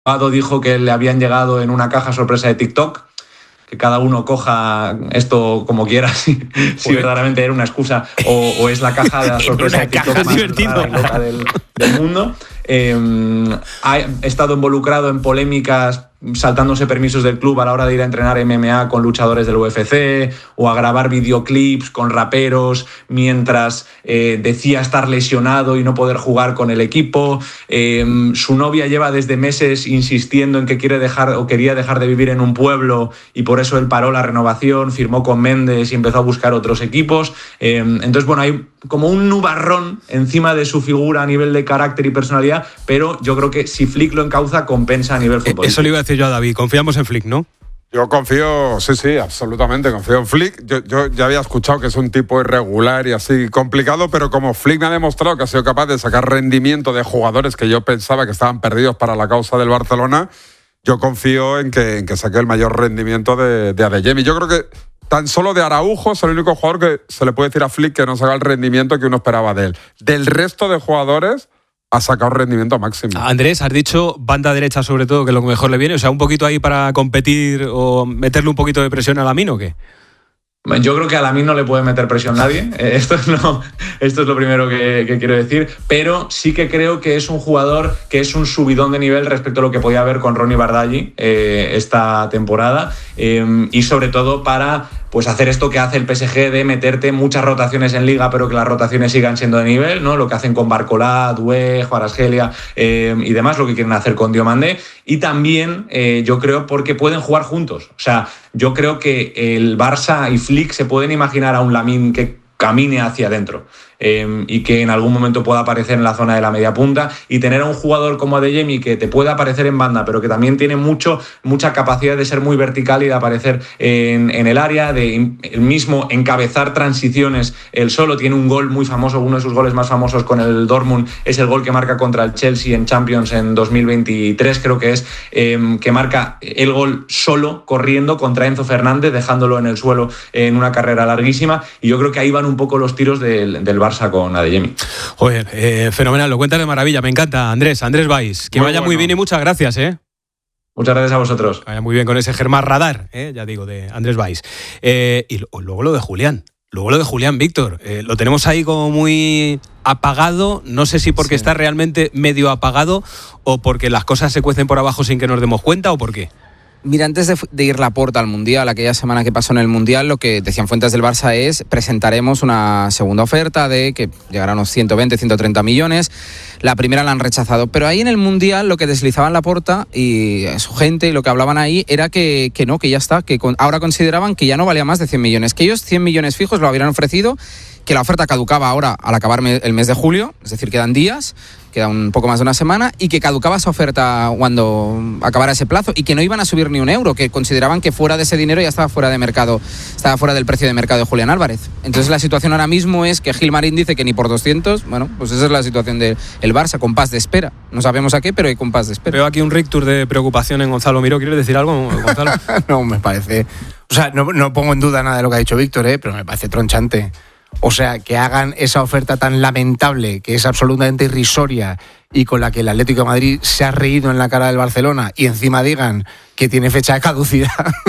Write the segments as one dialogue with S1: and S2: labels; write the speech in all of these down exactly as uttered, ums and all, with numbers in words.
S1: dijo que le habían llegado en una caja sorpresa de TikTok, que cada uno coja esto como quiera, si, si verdaderamente era una excusa o, o es la caja de la sorpresa de TikTok más rara y loca del, del mundo. Eh, ha estado involucrado en polémicas saltándose permisos del club a la hora de ir a entrenar M M A con luchadores del U F C o a grabar videoclips con raperos mientras eh, decía estar lesionado y no poder jugar con el equipo. Eh, su novia lleva desde meses insistiendo en que quiere dejar o quería dejar de vivir en un pueblo y por eso él paró la renovación, firmó con Méndez y empezó a buscar otros equipos. Eh, entonces, bueno, hay como un nubarrón encima de su figura a nivel de carácter y personalidad, pero yo creo que si Flick lo encauza, compensa a nivel futbolístico.
S2: Eso le iba a decir yo a David, confiamos en Flick, ¿no?
S3: Yo confío, sí, sí, absolutamente, confío en Flick. Yo, yo ya había escuchado que es un tipo irregular y así complicado, pero como Flick me ha demostrado que ha sido capaz de sacar rendimiento de jugadores que yo pensaba que estaban perdidos para la causa del Barcelona, yo confío en que, en que saque el mayor rendimiento de, de Adeyemi. Yo creo que tan solo de Araujo es el único jugador que se le puede decir a Flick que no saca el rendimiento que uno esperaba de él. Del resto de jugadores ha sacado rendimiento máximo.
S2: Andrés, has dicho banda derecha sobre todo, que es lo que mejor le viene. O sea, un poquito ahí para competir o meterle un poquito de presión a Lamine, ¿o qué?
S1: Yo creo que a Lamine no le puede meter presión nadie, esto es lo, esto es lo primero que, que quiero decir, pero sí que creo que es un jugador que es un subidón de nivel respecto a lo que podía haber con Ronny Bardghji eh, esta temporada eh, y sobre todo para pues hacer esto que hace el P S G de meterte muchas rotaciones en Liga, pero que las rotaciones sigan siendo de nivel, ¿no? Lo que hacen con Barcolá, Doué, Kvaratskhelia eh, y demás, lo que quieren hacer con Diomandé. Y también, eh, yo creo, porque pueden jugar juntos. O sea, yo creo que el Barça y Flick se pueden imaginar a un Lamine que camine hacia adentro eh, y que en algún momento pueda aparecer en la zona de la media punta, y tener a un jugador como Adeyemi que te puede aparecer en banda pero que también tiene mucho, mucha capacidad de ser muy vertical y de aparecer en, en el área, de el mismo encabezar transiciones él solo. Tiene un gol muy famoso, uno de sus goles más famosos con el Dortmund es el gol que marca contra el Chelsea en Champions en dos mil veintitrés, creo que es, eh, que marca el gol solo corriendo contra Enzo Fernández, dejándolo en el suelo en una carrera larguísima, y yo creo que ahí van un poco los tiros del, del Barça con Adeyemi.
S2: Joder, eh, fenomenal, lo cuentas de maravilla, me encanta, Andrés, Andrés Valls, que muy vaya bueno. Muy bien y muchas gracias, ¿eh?
S1: Muchas gracias a vosotros.
S2: Que vaya muy bien con ese Germán Radar, ¿eh? Ya digo, de Andrés Valls. Eh, y luego lo de Julián, luego lo de Julián, Víctor, eh, lo tenemos ahí como muy apagado, no sé si porque sí. Está realmente medio apagado o porque las cosas se cuecen por abajo sin que nos demos cuenta o por qué.
S4: Mira, antes de, de ir Laporta al Mundial, aquella semana que pasó en el Mundial, lo que decían fuentes del Barça es: presentaremos una segunda oferta de que llegará a unos ciento veinte, ciento treinta millones. La primera la han rechazado, pero ahí en el Mundial lo que deslizaban Laporta y su gente y lo que hablaban ahí era que, que no, que ya está, que con, ahora consideraban que ya no valía más de cien millones, que ellos cien millones fijos lo habían ofrecido, que la oferta caducaba ahora al acabar el mes de julio, es decir, quedan días, queda un poco más de una semana, y que caducaba esa oferta cuando acabara ese plazo y que no iban a subir ni un euro, que consideraban que fuera de ese dinero ya estaba fuera de mercado, estaba fuera del precio de mercado de Julián Álvarez. Entonces la situación ahora mismo es que Gilmarín dice que ni por doscientos, bueno, pues esa es la situación del Barça, con paz de espera. No sabemos a qué, pero hay con paz de espera.
S2: Veo aquí un rictus de preocupación en Gonzalo Miró. ¿Quieres decir algo, Gonzalo?
S5: No, me parece... O sea, no, no pongo en duda nada de lo que ha dicho Víctor, ¿eh? Pero me parece tronchante. O sea, que hagan esa oferta tan lamentable, que es absolutamente irrisoria y con la que el Atlético de Madrid se ha reído en la cara del Barcelona, y encima digan que tiene fecha de caducidad.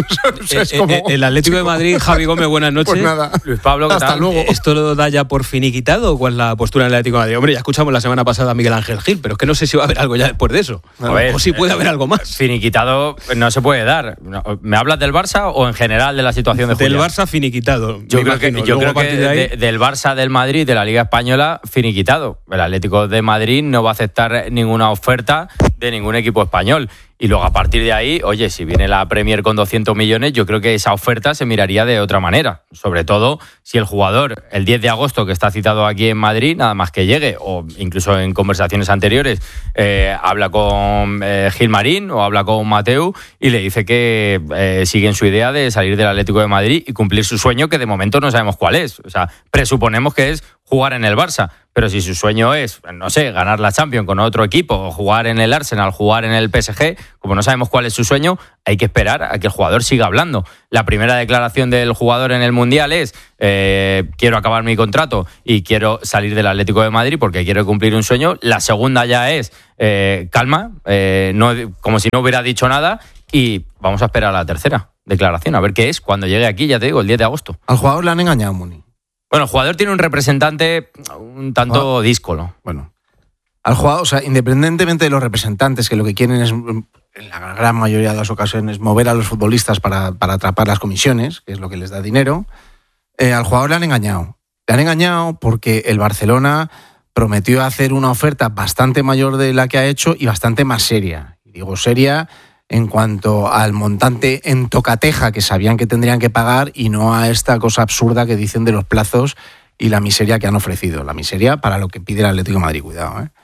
S5: O sea, es como,
S2: eh, eh, el Atlético de Madrid, Javi Gómez, buenas noches.
S5: Pues nada.
S2: Luis Pablo, ¿qué
S5: hasta
S2: tal?
S5: luego.
S2: ¿Esto lo da ya por finiquitado o cuál es la postura del Atlético de Madrid? Hombre, ya escuchamos la semana pasada a Miguel Ángel Gil, pero es que no sé si va a haber algo ya después de eso. A ver, o si puede eh, haber algo más.
S6: Finiquitado no se puede dar. ¿Me hablas del Barça o en general de la situación de Julián?
S2: Del Barça finiquitado.
S6: Yo creo que, yo creo que de ahí... de, del Barça, del Madrid, de la Liga Española, finiquitado. El Atlético de Madrid no va a aceptar ninguna oferta de ningún equipo español. Y luego, a partir de ahí, oye, si viene la Premier con doscientos millones, yo creo que esa oferta se miraría de otra manera. Sobre todo si el jugador, el diez de agosto, que está citado aquí en Madrid, nada más que llegue, o incluso en conversaciones anteriores, eh, habla con eh, Gilmarín o habla con Mateu y le dice que eh, siguen su idea de salir del Atlético de Madrid y cumplir su sueño, que de momento no sabemos cuál es. O sea, presuponemos que es jugar en el Barça. Pero si su sueño es, no sé, ganar la Champions con otro equipo, o jugar en el Arsenal, jugar en el P S G, como no sabemos cuál es su sueño, hay que esperar a que el jugador siga hablando. La primera declaración del jugador en el Mundial es eh, quiero acabar mi contrato y quiero salir del Atlético de Madrid porque quiero cumplir un sueño. La segunda ya es eh, calma, eh, no, como si no hubiera dicho nada, y vamos a esperar a la tercera declaración, a ver qué es cuando llegue aquí, ya te digo, el diez de agosto.
S5: Al jugador le han engañado, Muni.
S6: Bueno, el jugador tiene un representante un tanto ah, díscolo.
S5: Bueno, al jugador, o sea, independientemente de los representantes, que lo que quieren es, en la gran mayoría de las ocasiones, mover a los futbolistas para, para atrapar las comisiones, que es lo que les da dinero, eh, al jugador le han engañado. Le han engañado porque el Barcelona prometió hacer una oferta bastante mayor de la que ha hecho y bastante más seria. Y digo seria en cuanto al montante en tocateja que sabían que tendrían que pagar y no a esta cosa absurda que dicen de los plazos y la miseria que han ofrecido. La miseria para lo que pide el Atlético de Madrid, cuidado. ¿eh?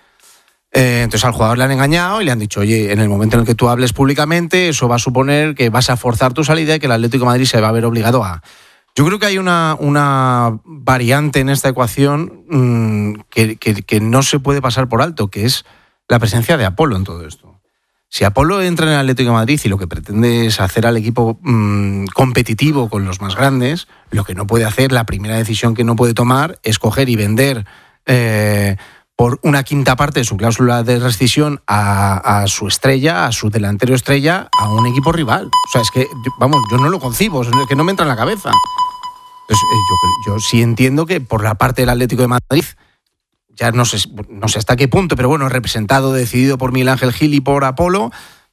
S5: Eh, entonces al jugador le han engañado y le han dicho, oye, en el momento en el que tú hables públicamente, eso va a suponer que vas a forzar tu salida y que el Atlético de Madrid se va a ver obligado a... Yo creo que hay una, una variante en esta ecuación mmm, que, que, que no se puede pasar por alto, que es la presencia de Apolo en todo esto. Si Apolo entra en el Atlético de Madrid y lo que pretende es hacer al equipo mmm, competitivo con los más grandes, lo que no puede hacer, la primera decisión que no puede tomar es coger y vender eh, por una quinta parte de su cláusula de rescisión a, a su estrella, a su delantero estrella, a un equipo rival. O sea, es que, vamos, yo no lo concibo, es que no me entra en la cabeza. Entonces, yo, yo sí entiendo que por la parte del Atlético de Madrid, ya no sé, no sé hasta qué punto, pero bueno, representado, decidido por Miguel Ángel Gil y por Apolo,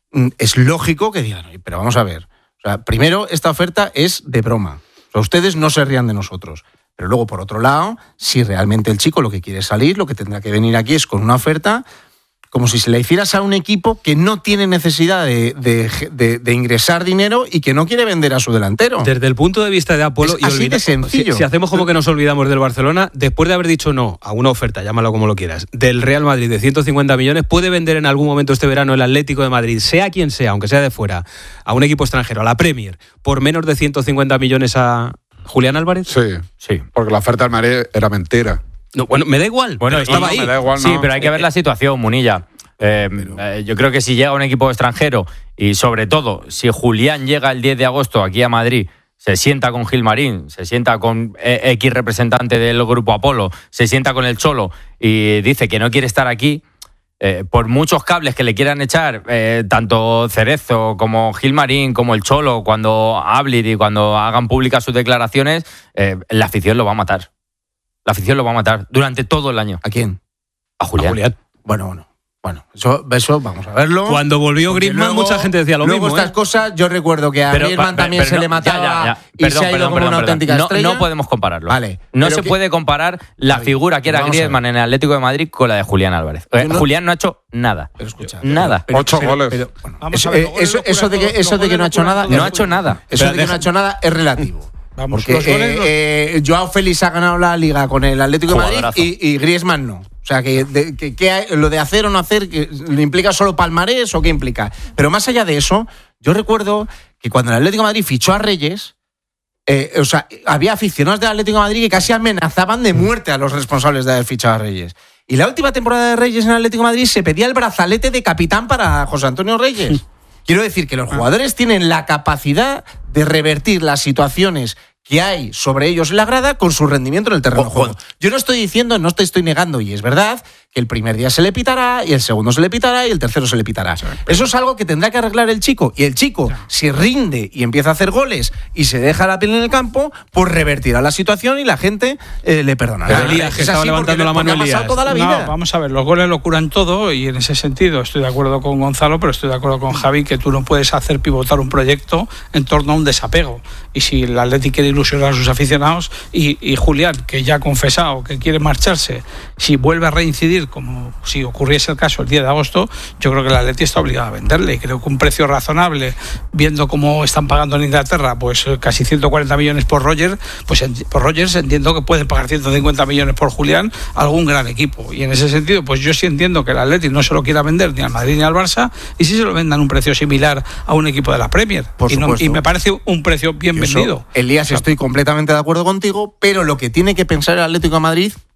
S5: es lógico que digan, pero vamos a ver, o sea, primero, esta oferta es de broma, o sea, ustedes no se rían de nosotros, pero luego, por otro lado, si realmente el chico lo que quiere es salir, lo que tendrá que venir aquí es con una oferta como si se la hicieras a un equipo que no tiene necesidad de, de, de, de ingresar dinero y que no quiere vender a su delantero.
S2: Desde el punto de vista de Apolo...
S5: Es así olvida, de sencillo.
S2: Si, si hacemos como que nos olvidamos del Barcelona, después de haber dicho no a una oferta, llámalo como lo quieras, del Real Madrid de ciento cincuenta millones, puede vender en algún momento este verano el Atlético de Madrid, sea quien sea, aunque sea de fuera, a un equipo extranjero, a la Premier, por menos de ciento cincuenta millones a Julián Álvarez.
S3: Sí, sí, porque la oferta del Madrid era mentira.
S2: No, bueno, me da igual.
S6: Bueno,
S2: estaba
S6: no,
S2: ahí.
S6: Me da igual, no. Sí, pero hay que ver la situación, Munilla. Eh, eh, yo creo que si llega un equipo extranjero y sobre todo si Julián llega el diez de agosto aquí a Madrid, se sienta con Gilmarín, se sienta con X representante del grupo Apolo, se sienta con el Cholo y dice que no quiere estar aquí, eh, por muchos cables que le quieran echar eh, tanto Cerezo como Gilmarín como el Cholo cuando hablen y cuando hagan públicas sus declaraciones, eh, la afición lo va a matar. La afición lo va a matar durante todo el año.
S5: ¿A quién?
S6: A Julián.
S2: A Julián.
S5: Bueno, bueno. Bueno, eso, eso vamos a verlo.
S2: Cuando volvió Griezmann, mucha gente decía lo
S5: luego
S2: mismo.
S5: Luego estas
S2: ¿eh?
S5: cosas, yo recuerdo que a pero, Griezmann también pero se no, le mataba ya, ya, ya. y perdón, se ha ido perdón, como perdón, una perdón. auténtica
S6: no,
S5: estrella.
S6: No podemos compararlo.
S5: Vale.
S6: No se que... puede comparar la figura que era Griezmann en el Atlético de Madrid con la de Julián Álvarez. No... Julián no ha hecho nada.
S5: Pero escucha,
S6: nada.
S3: Pero, Ocho pero, goles.
S5: Pero, bueno, eso, ver, eso, eso de que, eso de que no ha hecho nada...
S6: No ha hecho nada.
S5: Eso de que no ha hecho nada es relativo. Vamos, porque eh, eh, Joao Félix ha ganado la Liga con el Atlético de Madrid y, y Griezmann no. O sea, que, de, que, que hay, lo de hacer o no hacer, que ¿le implica solo palmarés o qué implica? Pero más allá de eso, yo recuerdo que cuando el Atlético de Madrid fichó a Reyes, eh, o sea, había aficionados del Atlético de Madrid que casi amenazaban de muerte a los responsables de haber fichado a Reyes. Y la última temporada de Reyes en el Atlético de Madrid se pedía el brazalete de capitán para José Antonio Reyes. Quiero decir que los jugadores tienen la capacidad de revertir las situaciones que hay sobre ellos en la grada con su rendimiento en el terreno de juego. Yo no estoy diciendo, no te estoy negando, y es verdad, que el primer día se le pitará, y el segundo se le pitará, y el tercero se le pitará. Eso es algo que tendrá que arreglar el chico. Y el chico, si rinde y empieza a hacer goles y se deja la piel en el campo, pues revertirá la situación y la gente eh, le perdonará.
S2: Pero Elías, que estaba levantando
S5: porque,
S2: la mano, Elías.
S5: Toda la vida.
S7: No, vamos a ver, los goles lo curan todo, y en ese sentido estoy de acuerdo con Gonzalo, pero estoy de acuerdo con Javi, que tú no puedes hacer pivotar un proyecto en torno a un desapego. Y si el Atleti quiere ilusionar a sus aficionados, y, y Julián, que ya ha confesado que quiere marcharse, si vuelve a reincidir, como si ocurriese el caso el diez de agosto, yo creo que el Atleti está obligado a venderle. Y creo que un precio razonable, viendo cómo están pagando en Inglaterra, pues casi ciento cuarenta millones por Roger, pues por Rogers entiendo que pueden pagar ciento cincuenta millones por Julián algún gran equipo. Y en ese sentido, pues yo sí entiendo que el Atleti no se lo quiera vender ni al Madrid ni al Barça, y sí se lo vendan a un precio similar a un equipo de la Premier.
S5: Por
S7: y, no, y me parece un precio bien
S5: Eso,
S7: vendido.
S5: Elías, o sea, estoy completamente de acuerdo contigo, pero lo que tiene que pensar el Atlético de Madrid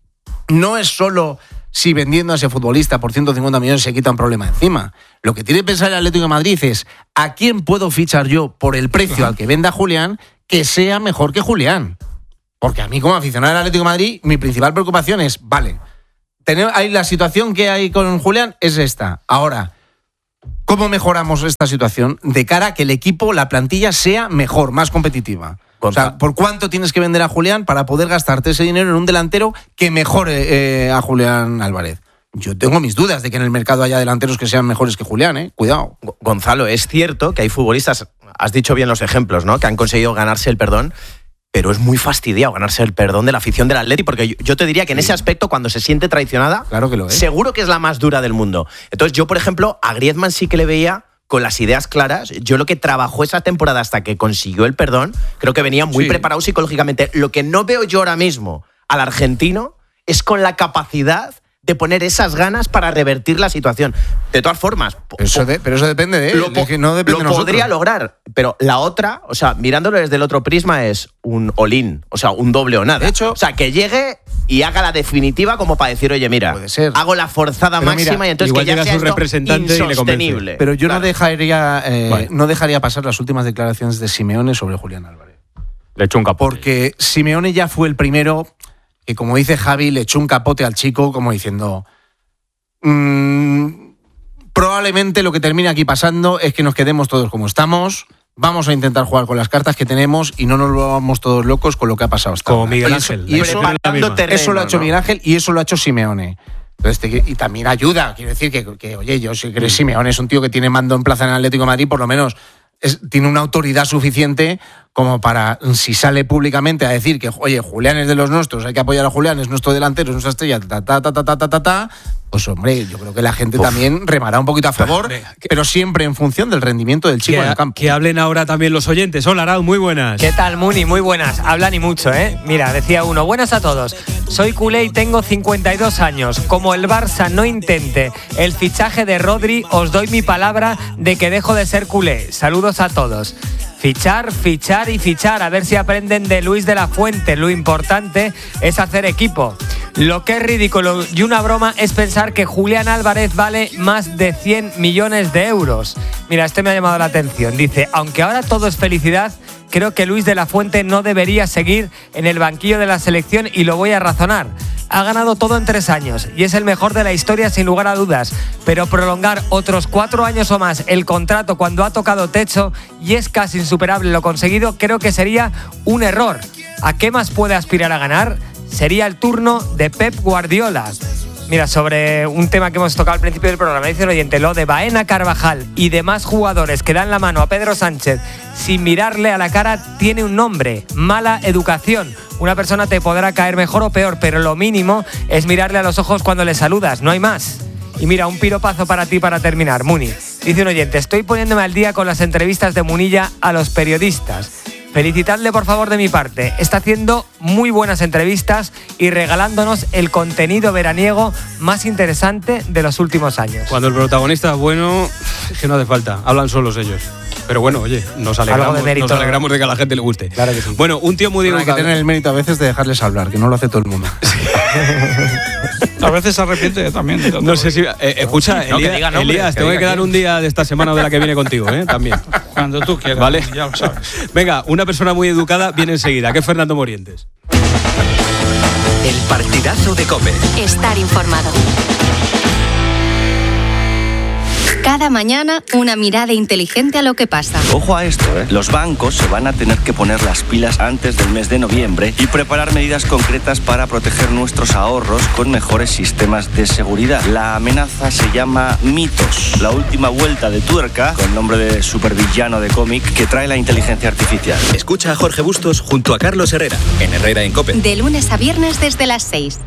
S5: no es solo si vendiendo a ese futbolista por ciento cincuenta millones se quita un problema encima. Lo que tiene que pensar el Atlético de Madrid es ¿a quién puedo fichar yo por el precio al que venda Julián que sea mejor que Julián? Porque a mí como aficionado al Atlético de Madrid mi principal preocupación es, vale, tener, hay la situación que hay con Julián es esta. Ahora, ¿cómo mejoramos esta situación de cara a que el equipo, la plantilla, sea mejor, más competitiva? O sea, ¿por cuánto tienes que vender a Julián para poder gastarte ese dinero en un delantero que mejore eh, a Julián Álvarez? Yo tengo mis dudas de que en el mercado haya delanteros que sean mejores que Julián, ¿eh? Cuidado.
S8: Gonzalo, es cierto que hay futbolistas, has dicho bien los ejemplos, ¿no? Que han conseguido ganarse el perdón, pero es muy fastidiado ganarse el perdón de la afición del Atleti, porque yo, yo te diría que en ese aspecto, cuando se siente traicionada,
S5: claro que lo es.
S8: Seguro que es la más dura del mundo. Entonces yo, por ejemplo, a Griezmann sí que le veía con las ideas claras. Yo lo que trabajó esa temporada hasta que consiguió el perdón, creo que venía muy sí. preparado psicológicamente. Lo que no veo yo ahora mismo al argentino es con la capacidad de poner esas ganas para revertir la situación. De todas formas...
S5: Pero eso, de, pero eso depende de él,
S8: lo,
S5: es que no depende
S8: lo
S5: de
S8: podría lograr, pero la otra, o sea, mirándolo desde el otro prisma, es un all-in, o sea, un doble o nada.
S5: De hecho,
S8: o sea, que llegue y haga la definitiva como para decir, oye, mira,
S5: puede ser.
S8: hago la forzada
S5: pero
S8: máxima
S5: mira,
S8: y entonces que ya sea
S2: su representante
S8: insostenible.
S5: Pero yo
S8: claro.
S5: no dejaría eh,
S2: vale.
S5: no dejaría pasar las últimas declaraciones de Simeone sobre Julián Álvarez.
S6: Le echó un capote.
S5: Porque Simeone ya fue el primero que, como dice Javi, le echó un capote al chico como diciendo... Mm, probablemente lo que termine aquí pasando es que nos quedemos todos como estamos, vamos a intentar jugar con las cartas que tenemos y no nos volvamos todos locos con lo que ha pasado hasta
S2: como
S5: ahora.
S2: Miguel
S5: y
S2: Ángel
S5: eso, y eso,
S8: terreno,
S5: eso lo ha hecho
S8: ¿no?
S5: Miguel Ángel y eso lo ha hecho Simeone. Entonces, y también ayuda, quiero decir que, que oye, yo sé que mm. Simeone es un tío que tiene mando en plaza en el Atlético de Madrid, por lo menos es, tiene una autoridad suficiente como para, si sale públicamente a decir que, oye, Julián es de los nuestros, hay que apoyar a Julián, es nuestro delantero, es nuestra estrella, ta, ta, ta, ta, ta, ta, ta, ta, pues hombre, yo creo que la gente Uf. también remará un poquito a favor, Venga, que, pero siempre en función del rendimiento del chico
S2: que,
S5: en el campo.
S2: Que hablen ahora también los oyentes. Hola, Arau, muy buenas.
S9: ¿Qué tal, Muni? Muy buenas. Hablan y mucho, ¿eh? Mira, decía uno, buenas a todos. Soy culé y tengo cincuenta y dos años. Como el Barça no intente el fichaje de Rodri, os doy mi palabra de que dejo de ser culé. Saludos a todos. Fichar, fichar y fichar, a ver si aprenden de Luis de la Fuente. Lo importante es hacer equipo. Lo que es ridículo y una broma es pensar que Julián Álvarez vale más de cien millones de euros. Mira, este me ha llamado la atención. Dice, aunque ahora todo es felicidad, creo que Luis de la Fuente no debería seguir en el banquillo de la selección y lo voy a razonar. Ha ganado todo en tres años y es el mejor de la historia sin lugar a dudas, pero prolongar otros cuatro años o más el contrato cuando ha tocado techo y es casi insuperable lo conseguido, creo que sería un error. ¿A qué más puede aspirar a ganar? Sería el turno de Pep Guardiola. Mira, sobre un tema que hemos tocado al principio del programa, dice el oyente, lo de Baena, Carvajal y demás jugadores que dan la mano a Pedro Sánchez sin mirarle a la cara tiene un nombre, mala educación. Una persona te podrá caer mejor o peor, pero lo mínimo es mirarle a los ojos cuando le saludas, no hay más. Y mira, un piropazo para ti para terminar, Muni. Dice un oyente, estoy poniéndome al día con las entrevistas de Munilla a los periodistas. Felicitadle por favor de mi parte, está haciendo muy buenas entrevistas y regalándonos el contenido veraniego más interesante de los últimos años.
S2: Cuando el protagonista es bueno, es que no hace falta, hablan solos ellos. Pero bueno, oye, nos alegramos de, nos alegramos de que a la gente le guste.
S5: Claro que sí.
S2: Bueno, un tío muy
S5: educado. Hay que tener el mérito a veces de dejarles hablar, que no lo hace todo el mundo.
S7: A veces se arrepiente también.
S2: No sé si... Eh, escucha,
S6: no,
S2: Elías,
S6: diga nombre,
S2: Elías
S6: que
S2: tengo que
S6: diga
S2: quedar
S6: quién.
S2: un día de esta semana o de la que viene contigo, ¿eh? También.
S7: Cuando tú quieras,
S2: ¿vale?
S7: Ya lo sabes.
S2: Venga, una persona muy educada viene enseguida, que es Fernando Morientes.
S10: El partidazo de COPE.
S11: Estar informado. Cada mañana, una mirada inteligente a lo que pasa.
S12: Ojo a esto, ¿eh? Los bancos se van a tener que poner las pilas antes del mes de noviembre y preparar medidas concretas para proteger nuestros ahorros con mejores sistemas de seguridad. La amenaza se llama Mitos, la última vuelta de tuerca, con nombre de supervillano de cómic, que trae la inteligencia artificial.
S10: Escucha a Jorge Bustos junto a Carlos Herrera, en Herrera en COPE.
S11: De lunes a viernes desde las seis.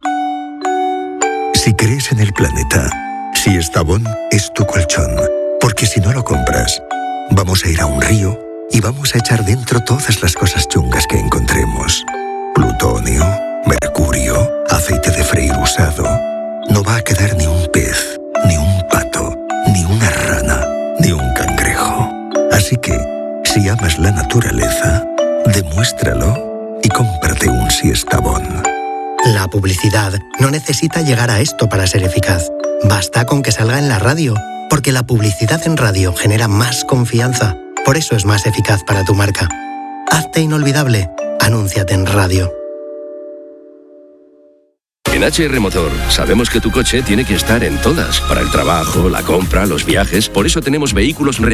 S13: Si crees en el planeta, si Estavón es tu colchón, porque si no lo compras, vamos a ir a un río y vamos a echar dentro todas las cosas chungas que encontremos. Plutonio, mercurio, aceite de freír usado. No va a quedar ni un pez, ni un pato, ni una rana, ni un cangrejo. Así que, si amas la naturaleza, demuéstralo y cómprate un Siestabón.
S14: La publicidad no necesita llegar a esto para ser eficaz. Basta con que salga en la radio, porque la publicidad en radio genera más confianza. Por eso es más eficaz para tu marca. Hazte inolvidable. Anúnciate en radio.
S15: En H R Motor sabemos que tu coche tiene que estar en todas, para el trabajo, la compra, los viajes. Por eso tenemos vehículos reales